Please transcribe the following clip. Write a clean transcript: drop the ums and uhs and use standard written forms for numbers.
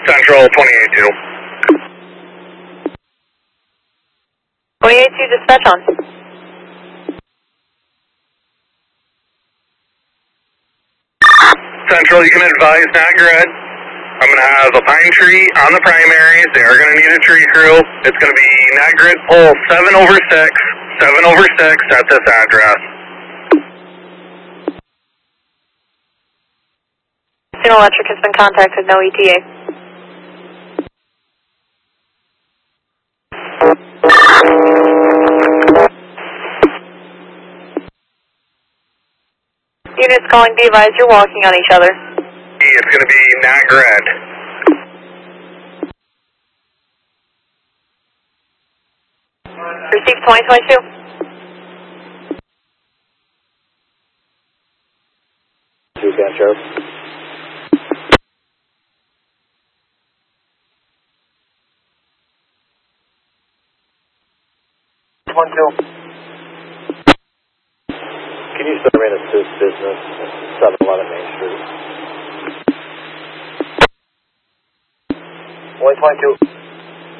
Central 28-2. 28-2, dispatch on. Central, you can advise Nagred. I'm going to have a pine tree on the primaries. They are going to need a tree crew. It's going to be Nagred pole 7/6, 7/6 at this address. Signal Electric has been contacted, no ETA. Units calling, be advised you're walking on each other. It's going to be Nagred. Receive 2022. Sheriff. 1-2. Can you serve in assist business 711 Main Street? 122.